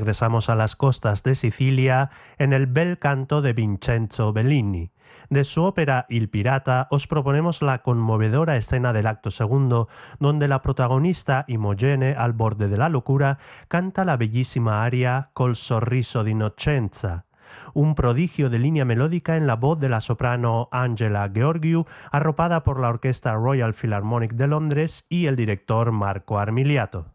regresamos a las costas de Sicilia en el bel canto de Vincenzo Bellini. De su ópera Il Pirata os proponemos la conmovedora escena del acto segundo, donde la protagonista Imogene, al borde de la locura, canta la bellísima aria Col sorriso d'innocenza, un prodigio de línea melódica en la voz de la soprano Angela Gheorghiu, arropada por la Orquesta Royal Philharmonic de Londres y el director Marco Armiliato.